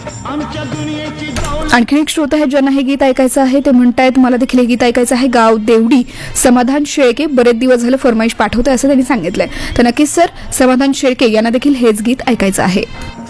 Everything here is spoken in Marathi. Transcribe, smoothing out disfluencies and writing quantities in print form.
आणखी एक श्रोता आहेत ज्यांना हे गीत ऐकायचं आहे. ते म्हणतायत मला देखील हे गीत ऐकायचं आहे. गाव देवडी, समाधान शेळके बरेच दिवस झाले फरमाईश पाठवतोय असं त्यांनी सांगितलंय. तर नक्कीच सर, समाधान शेळके यांना देखील हेच गीत ऐकायचं आहे.